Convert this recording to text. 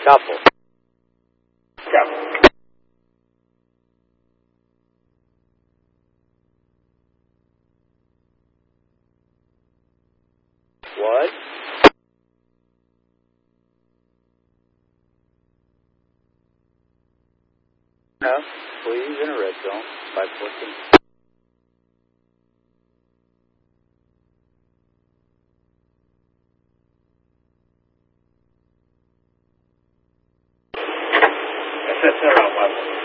Couple. Couple. What? No, please, in a red zone, 514. SSR on 514.